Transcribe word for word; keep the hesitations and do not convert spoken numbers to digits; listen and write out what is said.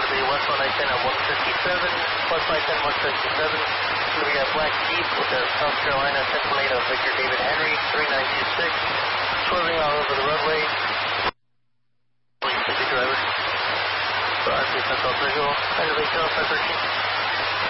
to the West one I ten at one fifty-seven, West I ten one fifty-seven. We got Black Jeep with the South Carolina ten plate of Victor David Henry, three nine two six, swerving all over the roadway. Please take the driver. Roger, Central Visual, Reservation five thirteen.